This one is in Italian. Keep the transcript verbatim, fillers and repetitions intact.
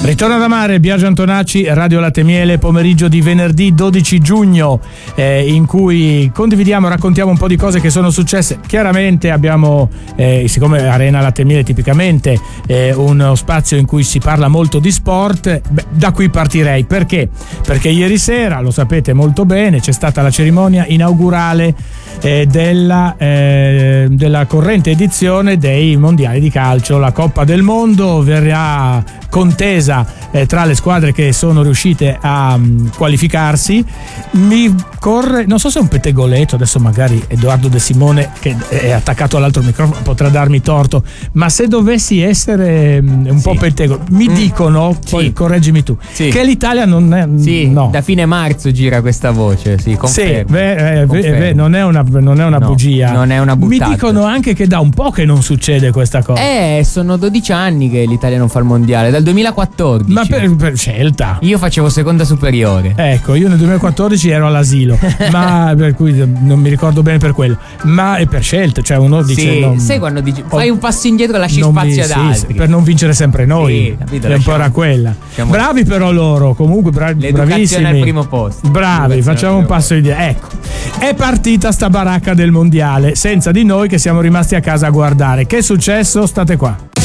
Ritorna da mare Biagio Antonacci, Radio Latte Miele, pomeriggio di venerdì dodici giugno, eh, in cui condividiamo, raccontiamo un po' di cose che sono successe. Chiaramente abbiamo, eh, siccome Arena Latte Miele tipicamente eh, uno spazio in cui si parla molto di sport, beh, da qui partirei. Perché? Perché ieri sera, lo sapete molto bene, c'è stata la cerimonia inaugurale eh, della, eh, della corrente edizione dei mondiali di calcio. La Coppa del Mondo verrà contesa eh, tra le squadre che sono riuscite a um, qualificarsi. Mi corre, non so se è un pettegoletto, adesso magari Edoardo De Simone, che è attaccato all'altro microfono, potrà darmi torto, ma se dovessi essere um, un sì. po' pettegolo, mi mm. dicono, poi sì. correggimi tu, sì. che l'Italia non è sì, no. da fine marzo gira questa voce, sì, confermo. Sì, beh, eh, beh, non è una, non è una no, bugia. Non è una buttata. Mi dicono anche che da un po' che non succede questa cosa. Eh, sono dodici anni che l'Italia non fa il mondiale, dal duemilaquattordici. Ma per, per scelta. Io facevo seconda superiore. Ecco, io nel duemilaquattordici ero all'asilo, ma per cui non mi ricordo bene per quello. Ma è per scelta, cioè uno dice sì, non, sai quando dici fai un passo indietro e lasci spazio mi, ad sì, altri. Per non vincere sempre noi. Sì, capito, è un po' era quella. Lasciamo... Bravi però loro, comunque bravi, l'educazione bravissimi. al primo posto. Bravi, facciamo un passo indietro. Ecco, è partita sta baracca del mondiale senza di noi che siamo rimasti a casa a guardare. Che è successo? State qua.